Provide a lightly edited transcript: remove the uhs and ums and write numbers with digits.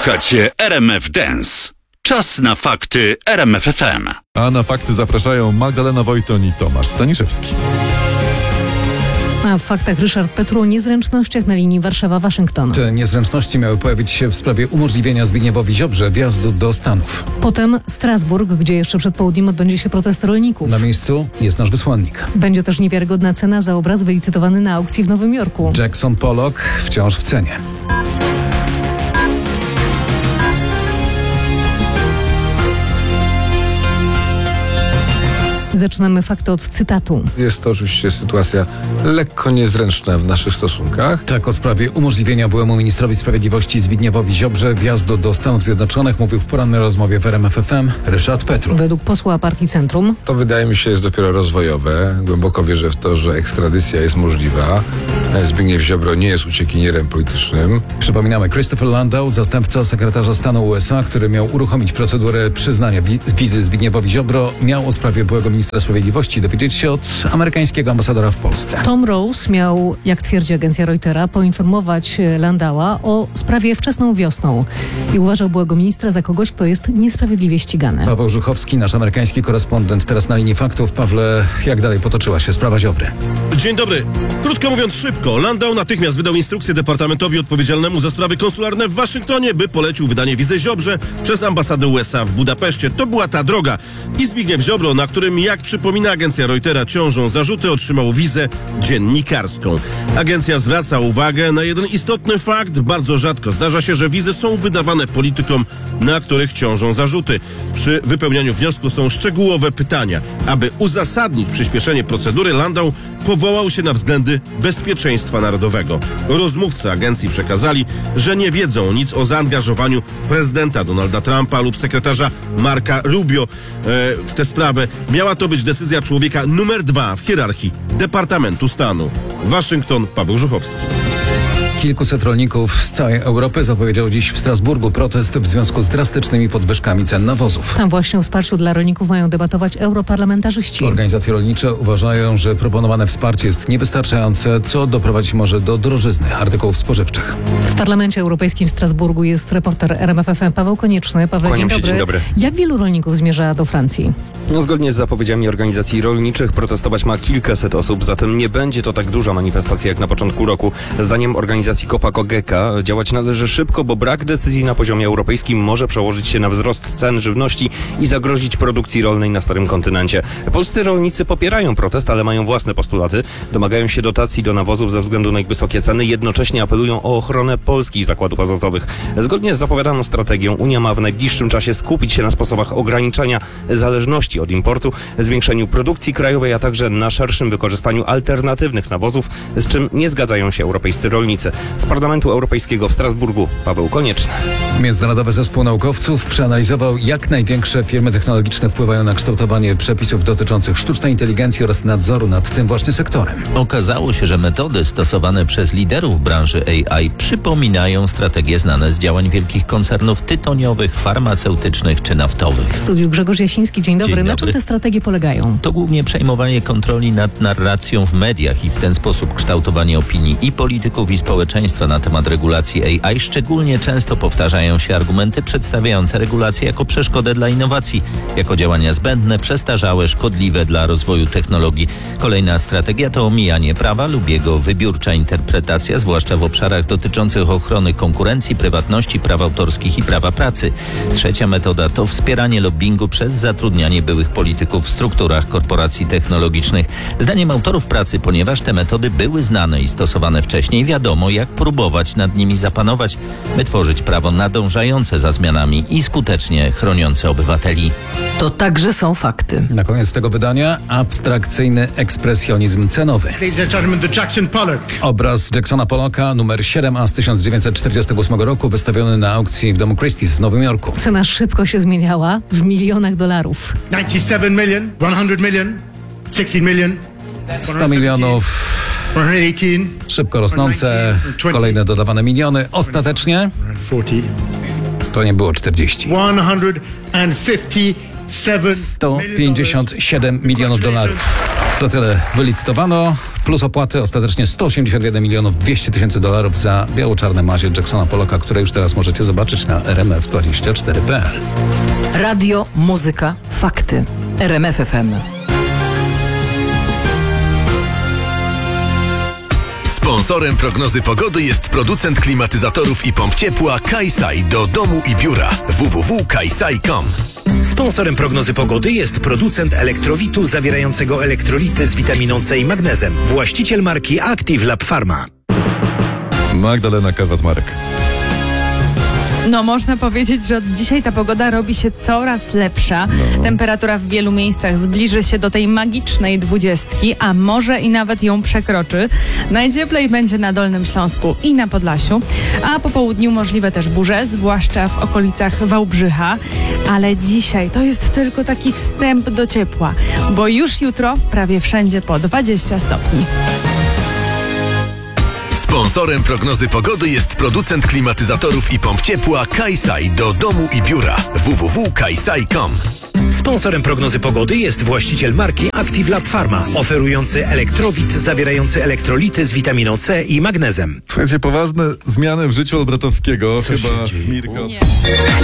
Słuchacie RMF Dance. Czas na fakty RMF FM. A na fakty zapraszają Magdalena Wojton i Tomasz Staniszewski. A w faktach Ryszard Petru o niezręcznościach na linii Warszawa-Waszyngton. Te niezręczności miały pojawić się w sprawie umożliwienia Zbigniewowi Ziobrze wjazdu do Stanów. Potem Strasburg, gdzie jeszcze przed południem odbędzie się protest rolników. Na miejscu jest nasz wysłannik. Będzie też niewiarygodna cena za obraz wylicytowany na aukcji w Nowym Jorku. Jackson Pollock wciąż w cenie. Zaczynamy fakty od cytatu. Jest to oczywiście sytuacja lekko niezręczna w naszych stosunkach. Tak o sprawie umożliwienia byłemu ministrowi sprawiedliwości Zbigniewowi Ziobrze wjazdu do Stanów Zjednoczonych mówił w porannej rozmowie w RMF FM Ryszard Petru. Według posła partii Centrum To wydaje mi się jest dopiero rozwojowe. Głęboko wierzę w to, że ekstradycja jest możliwa. Zbigniew Ziobro nie jest uciekinierem politycznym. Przypominamy, Christopher Landau, zastępca sekretarza stanu USA, który miał uruchomić procedurę przyznania wizy Zbigniewowi Ziobro, miał o sprawie byłego ministra sprawiedliwości dowiedzieć się od amerykańskiego ambasadora w Polsce. Tom Rose miał, jak twierdzi agencja Reutera, poinformować Landaua o sprawie wczesną wiosną i uważał byłego ministra za kogoś, kto jest niesprawiedliwie ścigany. Paweł Żuchowski, nasz amerykański korespondent, teraz na linii faktów. Pawle, jak dalej potoczyła się sprawa Ziobry? Dzień dobry. Krótko mówiąc szybko, Landau natychmiast wydał instrukcję departamentowi odpowiedzialnemu za sprawy konsularne w Waszyngtonie, by polecił wydanie wizy Ziobrze przez ambasadę USA w Budapeszcie. To była ta droga. I Zbigniew Ziobro, na którym, jak przypomina agencja Reutera, ciążą zarzuty, otrzymał wizę dziennikarską. Agencja zwraca uwagę na jeden istotny fakt. Bardzo rzadko zdarza się, że wizy są wydawane politykom, na których ciążą zarzuty. Przy wypełnianiu wniosku są szczegółowe pytania. Aby uzasadnić przyspieszenie procedury, Landau powołał się na względy bezpieczeństwa narodowego. Rozmówcy agencji przekazali, że nie wiedzą nic o zaangażowaniu prezydenta Donalda Trumpa lub sekretarza Marca Rubio w tę sprawę. Miała to być decyzja człowieka numer 2 w hierarchii Departamentu Stanu. Waszyngton, Paweł Żuchowski. Kilkuset rolników z całej Europy zapowiedział dziś w Strasburgu protest w związku z drastycznymi podwyżkami cen nawozów. Tam właśnie o wsparciu dla rolników mają debatować europarlamentarzyści. Organizacje rolnicze uważają, że proponowane wsparcie jest niewystarczające, co doprowadzić może do drożyzny artykułów spożywczych. W Parlamencie Europejskim w Strasburgu jest reporter RMF FM Paweł Konieczny. Paweł, dzień dobry. Dzień dobry. Jak wielu rolników zmierza do Francji? Zgodnie z zapowiedziami organizacji rolniczych protestować ma kilkaset osób, zatem nie będzie to tak duża manifestacja jak na początku roku. Zdaniem organizacji Copa-Cogeca działać należy szybko, bo brak decyzji na poziomie europejskim może przełożyć się na wzrost cen żywności i zagrozić produkcji rolnej na starym kontynencie. Polscy rolnicy popierają protest, ale mają własne postulaty. Domagają się dotacji do nawozów ze względu na ich wysokie ceny, jednocześnie apelują o ochronę polskich zakładów azotowych. Zgodnie z zapowiadaną strategią Unia ma w najbliższym czasie skupić się na sposobach ograniczania zależności od importu, zwiększeniu produkcji krajowej, a także na szerszym wykorzystaniu alternatywnych nawozów, z czym nie zgadzają się europejscy rolnicy. Z Parlamentu Europejskiego w Strasburgu Paweł Konieczny. Międzynarodowy zespół naukowców przeanalizował, jak największe firmy technologiczne wpływają na kształtowanie przepisów dotyczących sztucznej inteligencji oraz nadzoru nad tym właśnie sektorem. Okazało się, że metody stosowane przez liderów branży AI przypominają strategie znane z działań wielkich koncernów tytoniowych, farmaceutycznych czy naftowych. W studiu Grzegorz Jasiński, dzień dobry. Na czym te strategie polegają? To głównie przejmowanie kontroli nad narracją w mediach i w ten sposób kształtowanie opinii i polityków i społeczeństwa na temat regulacji AI. Szczególnie często powtarzają się argumenty przedstawiające regulacje jako przeszkodę dla innowacji, jako działania zbędne, przestarzałe, szkodliwe dla rozwoju technologii. Kolejna strategia to omijanie prawa lub jego wybiórcza interpretacja, zwłaszcza w obszarach dotyczących ochrony konkurencji, prywatności, praw autorskich i prawa pracy. Trzecia metoda to wspieranie lobbingu przez zatrudnianie byłych polityków w strukturach korporacji technologicznych. Zdaniem autorów pracy, ponieważ te metody były znane i stosowane wcześniej, wiadomo, jak próbować nad nimi zapanować, by tworzyć prawo nadążające za zmianami i skutecznie chroniące obywateli. To także są fakty. Na koniec tego wydania abstrakcyjny ekspresjonizm cenowy. Obraz Jacksona Pollocka numer 7A z 1948 roku wystawiony na aukcji w domu Christie's w Nowym Jorku. Cena szybko się zmieniała w milionach dolarów. 97 million, 100 million, 16 million, 100 milionów, 118, szybko rosnące, kolejne dodawane miliony. Ostatecznie to nie było 40. 157 157 milionów dolarów. Za tyle wylicytowano, plus opłaty ostatecznie $181 200 000 za biało-czarne mazie Jacksona Pollocka, które już teraz możecie zobaczyć na rmf24.pl. Radio, muzyka, fakty. RMF FM. Sponsorem prognozy pogody jest producent klimatyzatorów i pomp ciepła Kaisai do domu i biura www.kaisai.com. Sponsorem prognozy pogody jest producent elektrowitu zawierającego elektrolity z witaminą C i magnezem. Właściciel marki Active Lab Pharma. Magdalena Kawat-Marek. No, można powiedzieć, że od dzisiaj ta pogoda robi się coraz lepsza. Temperatura w wielu miejscach zbliży się do tej magicznej 20, a może i nawet ją przekroczy. Najcieplej będzie na Dolnym Śląsku i na Podlasiu, a po południu możliwe też burze, zwłaszcza w okolicach Wałbrzycha. Ale dzisiaj to jest tylko taki wstęp do ciepła, bo już jutro prawie wszędzie po 20 stopni. Sponsorem prognozy pogody jest producent klimatyzatorów i pomp ciepła Kaisai do domu i biura www.kaisai.com. Sponsorem prognozy pogody jest właściciel marki Active Lab Pharma, oferujący elektrowit zawierający elektrolity z witaminą C i magnezem. Słuchajcie, poważne zmiany w życiu Olbratowskiego. Chyba Mirka.